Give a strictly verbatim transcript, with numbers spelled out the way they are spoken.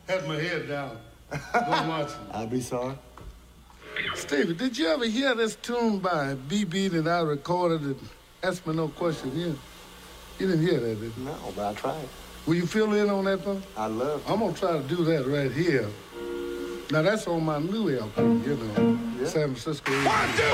Had my head down. Don't watch it. I'll be sorry. Stevie, did you ever hear this tune by B B that I recorded and Ask Me No Question here? You didn't hear that, did you? No, but I tried. Will you fill in on that, though? I love it. I'm going to try to do that right here. Now, that's on my new album, you know, Yeah. San Francisco. One, two.